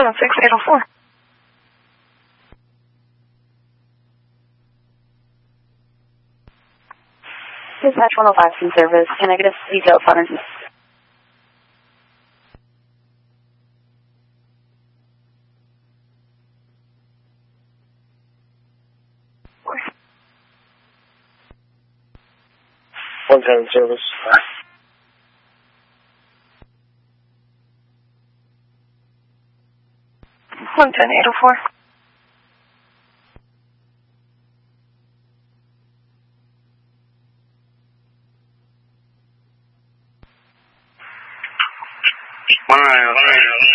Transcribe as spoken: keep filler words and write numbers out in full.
seven six eight oh four. Dispatch one oh five in service. Can I get a detail pattern? one ten in service. one ten eight oh four. one nine oh three.